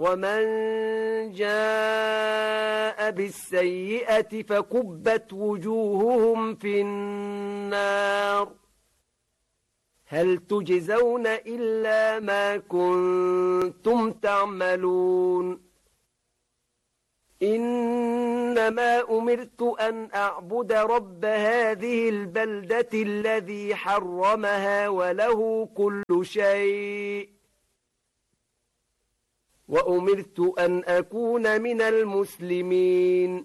ومن جاء بالسيئة فكبت وجوههم في النار هل تجزون إلا ما كنتم تعملون إنما أمرت أن أعبد رب هذه البلدة الذي حرمها وله كل شيء وأمرت أن أكون من المسلمين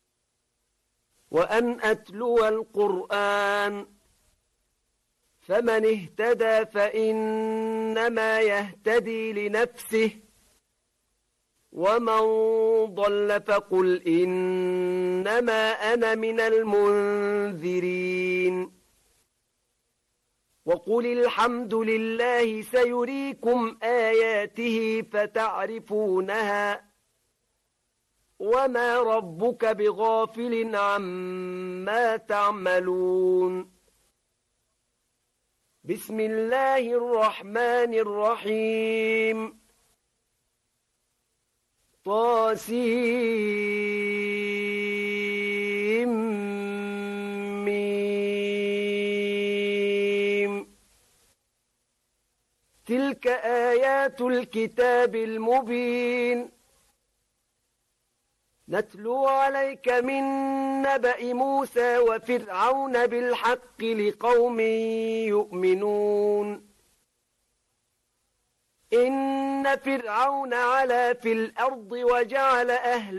وأن أتلو القرآن فمن اهتدى فإنما يهتدي لنفسه ومن ضل فقل إنما أنا من المنذرين وقل الحمد لله سيريكم آياته فتعرفونها وما ربك بغافل عما تعملون بسم الله الرحمن الرحيم طاسيم تلك آيات الكتاب المبين نتلو عليك من نبأ موسى وفرعون بالحق لقوم يؤمنون إن فرعون علا في الأرض وجعل أهلها